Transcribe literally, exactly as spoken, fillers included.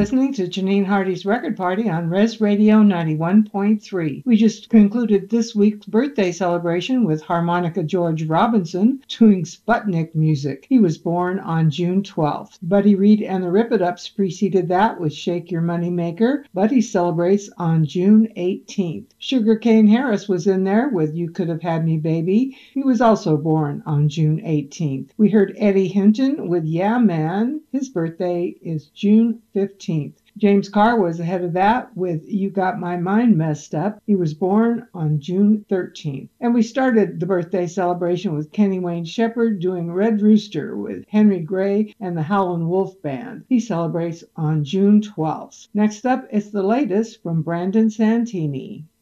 listening to Janine Hardy's Record Party on Res Radio ninety-one point three. We just concluded this week's birthday celebration with harmonica George Robinson doing Sputnik music. He was born on June twelfth. Buddy Reed and the Rip-It-Ups preceded that with Shake Your Money Maker. Buddy celebrates on June eighteenth. Sugar Cane Harris was in there with You Could Have Had Me Baby. He was also born on June eighteenth. We heard Eddie Hinton with Yeah Man. His birthday is June fifteenth. James Carr was ahead of that with You Got My Mind Messed Up. He was born on June thirteenth. And we started the birthday celebration with Kenny Wayne Shepherd doing Red Rooster with Henry Gray and the Howlin' Wolf Band. He celebrates on June twelfth. Next up, it's the latest from Brandon Santini.